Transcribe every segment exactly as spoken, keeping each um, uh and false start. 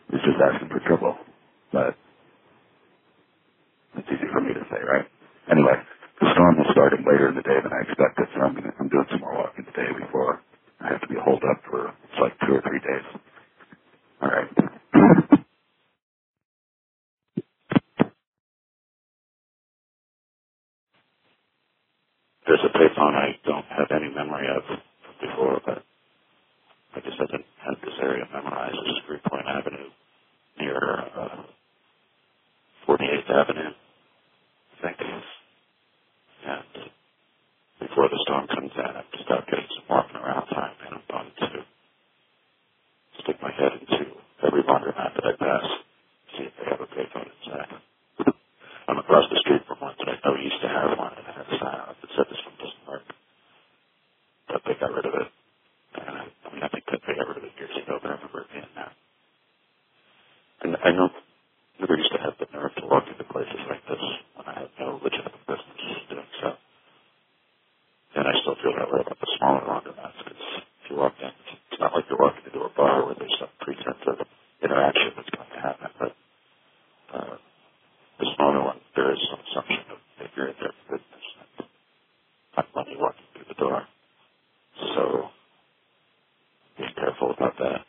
He's just asking for trouble. But it's easy for me to say, right? Anyway, the storm is starting later in the day than I expected, so I'm, gonna, I'm doing some more walking today before I have to be holed up for, it's like two or three days. All right. There's a payphone I don't have any memory of before, but I guess I didn't have this area memorized. This is Green Point Avenue near uh, forty-eighth Avenue, I think it is. And before the storm comes in, I just start getting some walking around time, and I'm going to stick my head into every laundromat that I pass, see if they have a payphone inside. I'm across the street from one that I know used to have one, and it had a sign on it that said this one doesn't work. But they got rid of it. And I, I mean, I think that they got rid of it years ago, but I remember it being there. And I know never used to have the nerve to walk into places like this when I had no legitimate business doing so. And I still feel that way about the smaller laundromats, because if you walk in, it's not like you're walking into a bar where there's some pretense of interaction that's going to happen, but uh, the smaller one, there is some assumption of if you're in there for business, not money walking through the door. So being careful about that.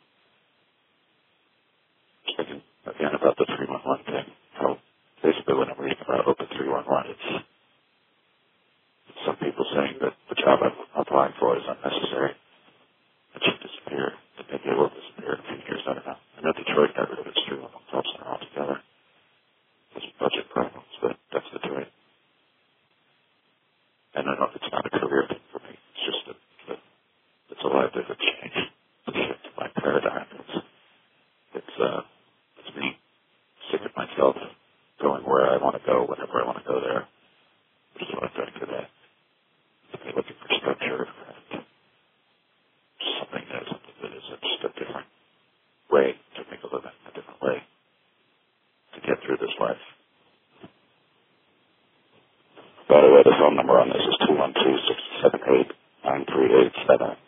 Just thinking again about the three one one thing. How basically when I'm reading about Open three one one, it's, it's some people saying that the job I'm applying for is unnecessary. It should disappear. That maybe it will disappear in a few years. I don't know. I know Detroit got rid of its three one one call center altogether. There's budget problems, but that's Detroit. And I know it's not a career thing for me. It's just that, that it's a livelihood change. It's a shift in my paradigm. It's, it's, uh, it's me sick of myself going where I want to go, whenever I want to go there, which is what I'm doing today. I'm looking for structure and something that, something that is just a different way to make a living, a different way to get through this life. By the way, the phone number on this is two one two, six seven eight, nine three eight seven.